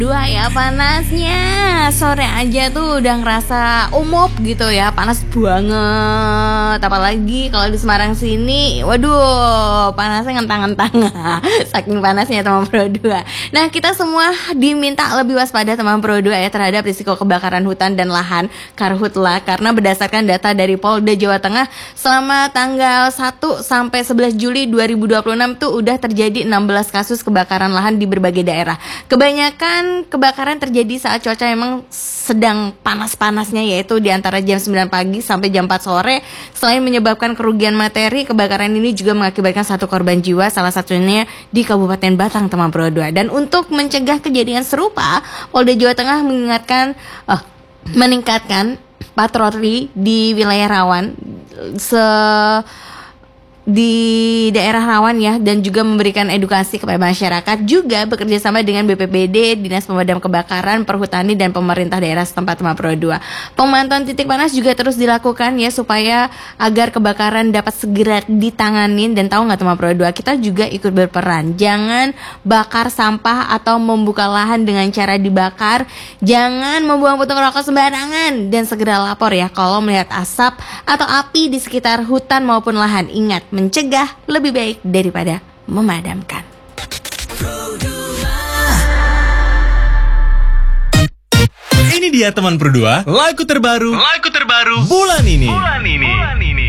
Dua ya panasnya, sore aja tuh udah ngerasa umup gitu ya, panas banget. Apalagi kalau di Semarang sini, waduh panasnya ngentang-ngentang. Saking panasnya teman Pro 2. Nah kita semua diminta lebih waspada teman Pro 2 ya terhadap risiko kebakaran hutan dan lahan Karhutla. Karena berdasarkan data dari Polda Jawa Tengah, selama tanggal 1 sampai 11 Juli 2026 tuh udah terjadi 16 kasus kebakaran lahan di berbagai daerah. Kebanyakan kebakaran terjadi saat cuaca memang sedang panas-panasnya, yaitu di antara jam 9 pagi sampai jam 4 sore. Selain menyebabkan kerugian materi, kebakaran ini juga mengakibatkan satu korban jiwa, salah satunya di Kabupaten Batang teman Pro 2. Dan untuk mencegah kejadian serupa, Polda Jawa Tengah meningkatkan patroli di wilayah rawan di daerah rawan ya, dan juga memberikan edukasi kepada masyarakat, juga bekerja sama dengan BPBD, Dinas Pemadam Kebakaran, Perhutani, dan pemerintah daerah setempat teman Pro 2. Pemantauan titik panas juga terus dilakukan ya, supaya agar kebakaran dapat segera ditanganin. Dan tahu nggak teman Pro 2, kita juga ikut berperan. Jangan bakar sampah atau membuka lahan dengan cara dibakar. Jangan membuang puntung rokok sembarangan, dan segera lapor ya kalau melihat asap atau api di sekitar hutan maupun lahan. Ingat, mencegah lebih baik daripada memadamkan. Ini dia teman Pro 2, lagu terbaru bulan ini.